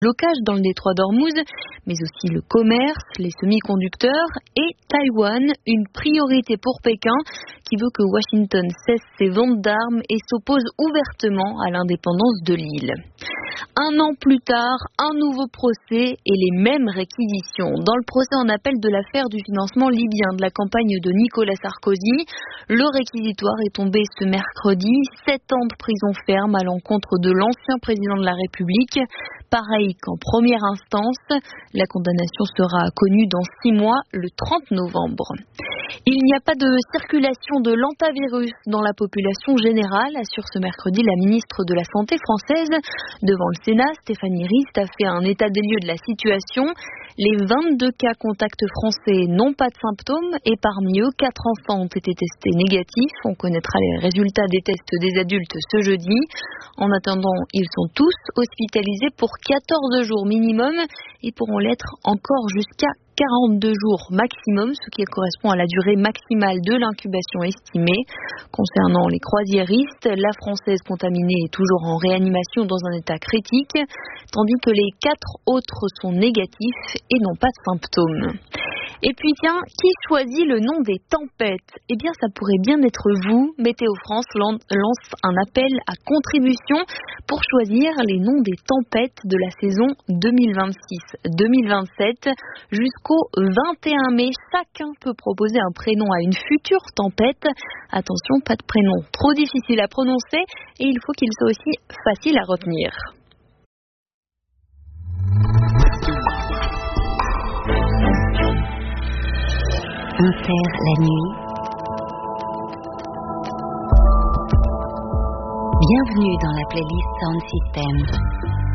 blocage dans le détroit d'Ormuz, mais aussi le commerce, les semi-conducteurs et Taïwan, une priorité pour Pékin qui veut que Washington cesse ses ventes d'armes et s'oppose ouvertement à l'indépendance de l'île. Un an plus tard, un nouveau procès et les mêmes réquisitions. Dans le procès en appel de l'affaire du financement libyen de la campagne de Nicolas Sarkozy, le réquisitoire est tombé ce mercredi. 7 ans de prison ferme à l'encontre de l'ancien président de la République. Pareil qu'en première instance, la condamnation sera connue dans 6 mois, le 30 novembre. Il n'y a pas de circulation de l'hantavirus dans la population générale, assure ce mercredi la ministre de la Santé française. Devant le Sénat, Stéphanie Rist a fait un état des lieux de la situation. Les 22 cas contacts français n'ont pas de symptômes et parmi eux, 4 enfants ont été testés négatifs. On connaîtra les résultats des tests des adultes ce jeudi. En attendant, ils sont tous hospitalisés pour 14 jours minimum et pourront l'être encore jusqu'à 42 jours maximum, ce qui correspond à la durée maximale de l'incubation estimée. Concernant les croisiéristes, la Française contaminée est toujours en réanimation dans un état critique, tandis que les 4 autres sont négatifs et n'ont pas de symptômes. Et puis tiens, qui choisit le nom des tempêtes ? Eh bien ça pourrait bien être vous. Météo France lance un appel à contribution pour choisir les noms des tempêtes de la saison 2026-2027 jusqu'au 21 mai. Chacun peut proposer un prénom à une future tempête. Attention, pas de prénom trop difficile à prononcer et il faut qu'il soit aussi facile à retenir. Inter la nuit. Bienvenue dans la playlist Sound System.